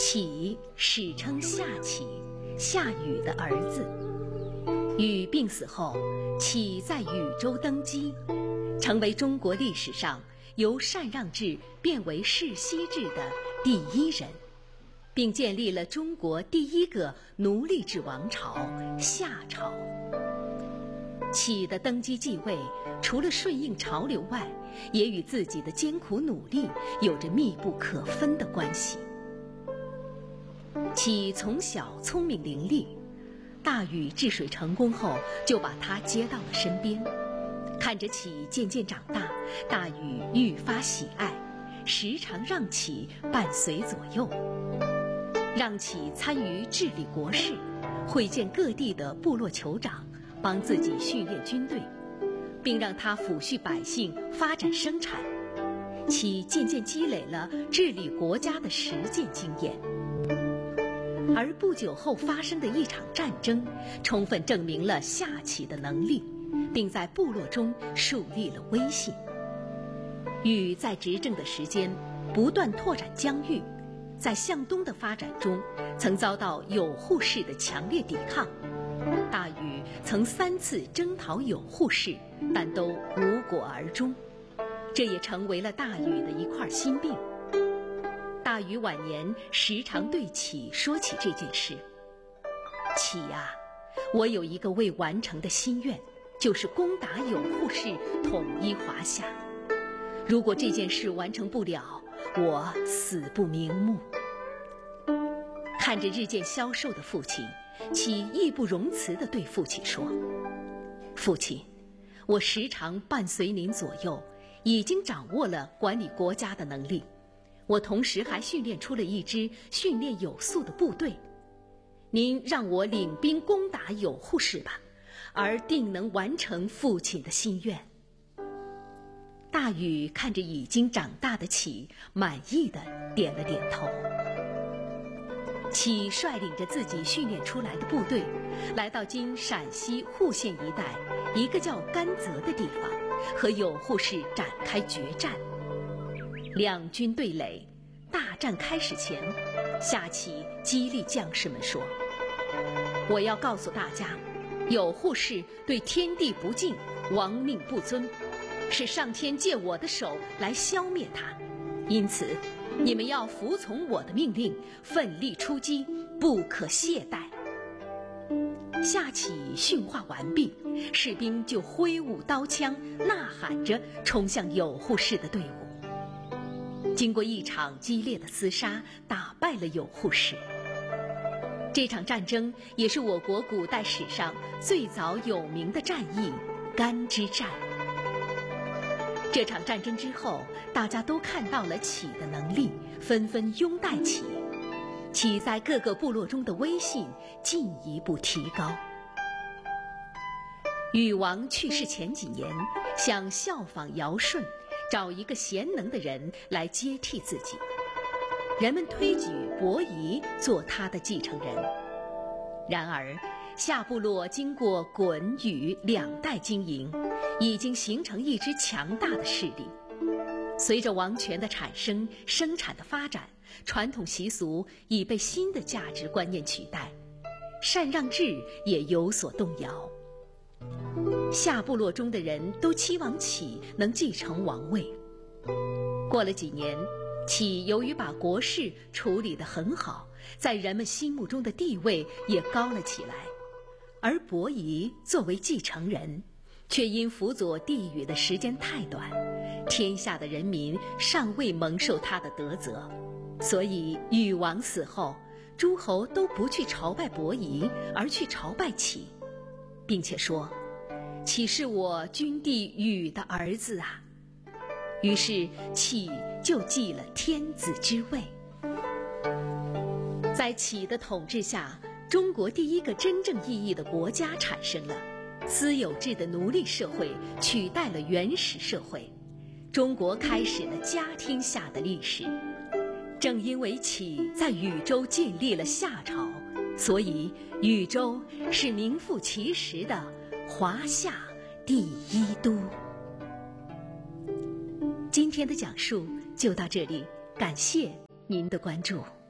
启史称夏启，夏禹的儿子。禹病死后，启在禹州登基，成为中国历史上由禅让制变为世袭制的第一人，并建立了中国第一个奴隶制王朝夏朝。启的登基继位，除了顺应潮流外，也与自己的艰苦努力有着密不可分的关系。启从小聪明伶俐，大禹治水成功后，就把他接到了身边。看着启渐渐长大，大禹愈发喜爱，时常让启伴随左右，让启参与治理国事，会见各地的部落酋长，帮自己训练军队，并让他抚恤百姓，发展生产。启渐渐积累了治理国家的实践经验。而不久后发生的一场战争，充分证明了夏启的能力，并在部落中树立了威信。禹在执政的时间不断拓展疆域，在向东的发展中曾遭到有扈氏的强烈抵抗。大禹曾3次征讨有扈氏，但都无果而终，这也成为了大禹的一块心病。大禹晚年时常对启说起这件事。启啊，我有一个未完成的心愿，就是攻打有扈氏，统一华夏。如果这件事完成不了，我死不瞑目。看着日渐消瘦的父亲，启义不容辞地对父亲说：父亲，我时常伴随您左右，已经掌握了管理国家的能力。我同时还训练出了一支训练有素的部队，您让我领兵攻打有扈氏吧，而定能完成父亲的心愿。大禹看着已经长大的启，满意地点了点头。启率领着自己训练出来的部队，来到今陕西户县一带一个叫甘泽的地方，和有扈氏展开决战。两军对垒，大战开始前，夏启激励将士们说：我要告诉大家，有扈氏对天地不敬，亡命不尊，是上天借我的手来消灭他，因此你们要服从我的命令，奋力出击，不可懈怠。夏启训话完毕，士兵就挥舞刀枪，呐喊着冲向有扈氏的队伍。经过一场激烈的厮杀，打败了有扈氏。这场战争也是我国古代史上最早有名的战役——甘之战。这场战争之后，大家都看到了启的能力，纷纷拥戴启。启在各个部落中的威信进一步提高。禹王去世前几年，想效仿尧舜，找一个贤能的人来接替自己。人们推举伯夷做他的继承人。然而，夏部落经过鲧、禹2代经营，已经形成一支强大的势力。随着王权的产生，生产的发展，传统习俗已被新的价值观念取代，禅让制也有所动摇。夏部落中的人都期望启能继承王位。过了几年，启由于把国事处理得很好，在人们心目中的地位也高了起来。而伯夷作为继承人，却因辅佐帝禹的时间太短，天下的人民尚未蒙受他的德泽，所以禹王死后，诸侯都不去朝拜伯夷，而去朝拜启，并且说：启是我君帝禹的儿子啊。于是启就继了天子之位。在启的统治下，中国第一个真正意义的国家产生了，私有制的奴隶社会取代了原始社会，中国开始了家天下的历史。正因为启在禹州建立了夏朝，所以禹州是名副其实的华夏第一都。今天的讲述就到这里，感谢您的关注。